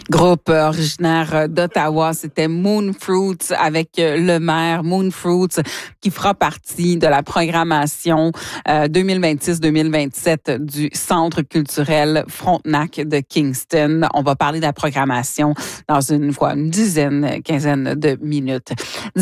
Groupe originaire d'Ottawa, c'était Moonfruits avec le maire Moonfruits qui fera partie de la programmation 2026-2027 du Centre culturel Frontenac de Kingston. On va parler de la programmation dans une quinzaine de minutes.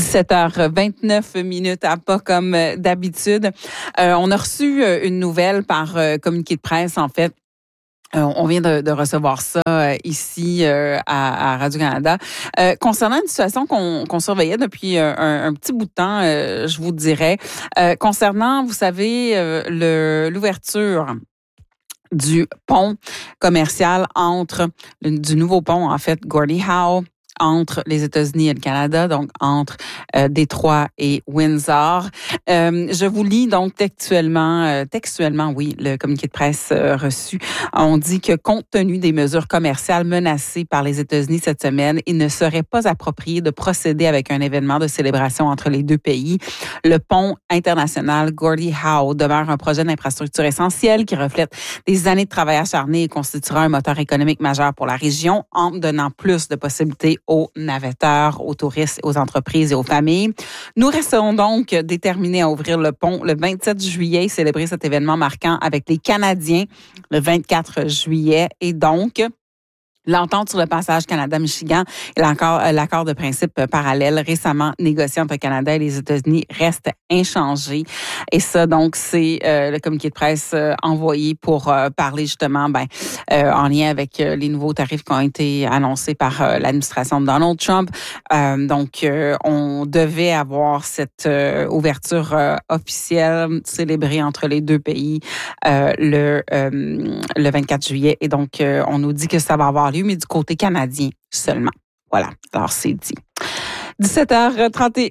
17h29 pas comme d'habitude. On a reçu une nouvelle par communiqué de presse, en fait. On vient de recevoir ça ici à Radio-Canada. Concernant une situation qu'on surveillait depuis un petit bout de temps, je vous dirais, concernant, vous savez, l'ouverture du pont commercial du nouveau pont, en fait, Gordie Howe, entre les États-Unis et le Canada, donc entre Détroit et Windsor. Je vous lis donc textuellement, oui, le communiqué de presse reçu. On dit que compte tenu des mesures commerciales menacées par les États-Unis cette semaine, il ne serait pas approprié de procéder avec un événement de célébration entre les deux pays. Le pont international Gordie Howe demeure un projet d'infrastructure essentiel qui reflète des années de travail acharné et constituera un moteur économique majeur pour la région en donnant plus de possibilités aux navetteurs, aux touristes, aux entreprises et aux familles. Nous restons donc déterminés à ouvrir le pont le 27 juillet et célébrer cet événement marquant avec les Canadiens le 24 juillet. Et donc, l'entente sur le passage Canada-Michigan et l'accord de principe parallèle récemment négocié entre le Canada et les États-Unis reste inchangé. Et ça, donc, c'est le communiqué de presse envoyé pour parler justement en lien avec les nouveaux tarifs qui ont été annoncés par l'administration de Donald Trump. Donc, on devait avoir cette ouverture officielle célébrée entre les deux pays le 24 juillet. Et donc, on nous dit que ça va avoir lieu, mais du côté canadien seulement. Voilà, alors c'est dit. 17h31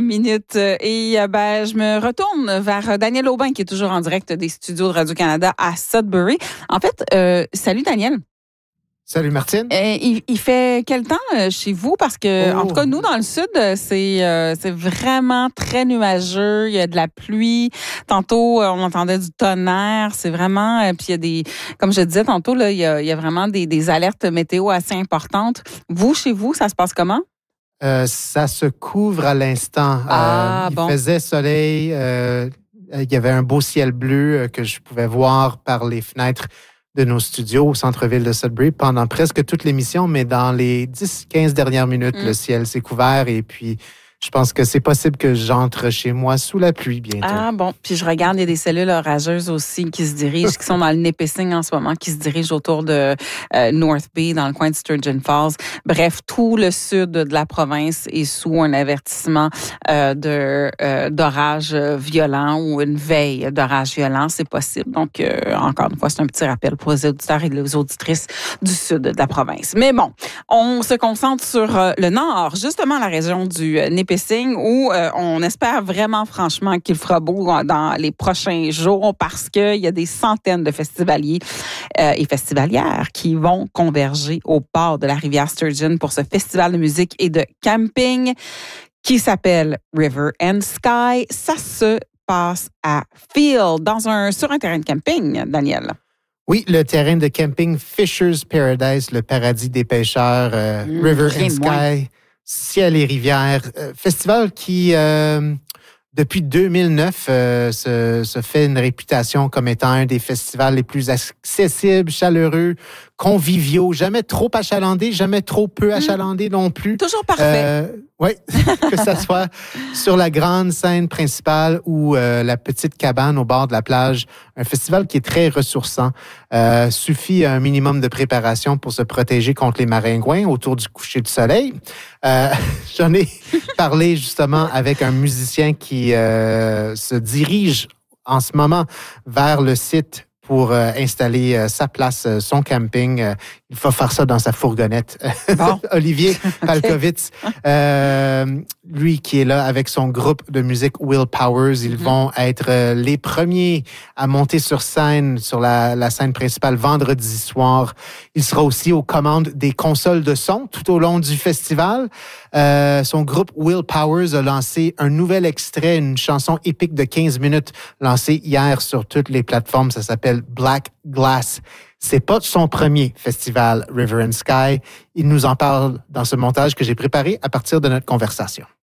et je me retourne vers Daniel Aubin qui est toujours en direct des studios de Radio-Canada à Sudbury. En fait, salut Daniel. Salut Martine. Il fait quel temps chez vous? Parce que, en tout cas, nous, dans le sud, c'est vraiment très nuageux. Il y a de la pluie. Tantôt, on entendait du tonnerre. C'est vraiment... puis il y a des... Comme je disais tantôt, là, il y a vraiment des alertes météo assez importantes. Vous, chez vous, ça se passe comment? Ça se couvre à l'instant. Il faisait soleil. Il y avait un beau ciel bleu que je pouvais voir par les fenêtres de nos studios au centre-ville de Sudbury pendant presque toute l'émission, mais dans les 10-15 dernières minutes, le ciel s'est couvert et puis je pense que c'est possible que j'entre chez moi sous la pluie bientôt. Ah bon, puis je regarde, il y a des cellules orageuses aussi qui se dirigent, qui sont dans le Nipissing en ce moment, qui se dirigent autour de North Bay, dans le coin de Sturgeon Falls. Bref, tout le sud de la province est sous un avertissement d'orage violent ou une veille d'orage violent, c'est possible. Donc, encore une fois, c'est un petit rappel pour les auditeurs et les auditrices du sud de la province. Mais bon, on se concentre sur le nord, justement la région du Nipissing, où on espère vraiment franchement qu'il fera beau dans les prochains jours parce qu'il y a des centaines de festivaliers et festivalières qui vont converger au port de la rivière Sturgeon pour ce festival de musique et de camping qui s'appelle River and Sky. Ça se passe à Field, sur un terrain de camping, Daniel. Oui, le terrain de camping Fisher's Paradise, le paradis des pêcheurs, River and Sky. Ciel et rivières, festival qui, depuis 2009, se fait une réputation comme étant un des festivals les plus accessibles, chaleureux, conviviaux, jamais trop achalandés, jamais trop peu achalandés non plus. Toujours parfait. Oui, que ça soit sur la grande scène principale ou la petite cabane au bord de la plage. Un festival qui est très ressourçant. Suffit un minimum de préparation pour se protéger contre les maringouins autour du coucher du soleil. J'en ai parlé justement avec un musicien qui se dirige en ce moment vers le site pour installer sa place, son camping. Il va faire ça dans sa fourgonnette. Bon. Olivier Palkovitz, lui qui est là avec son groupe de musique Will Powers, ils vont être les premiers à monter sur scène, sur la scène principale vendredi soir. Il sera aussi aux commandes des consoles de son tout au long du festival. Son groupe Will Powers a lancé un nouvel extrait, une chanson épique de 15 minutes lancée hier sur toutes les plateformes. Ça s'appelle s'appelle Black Glass. C'est pas son premier festival River and Sky. Il nous en parle dans ce montage que j'ai préparé à partir de notre conversation.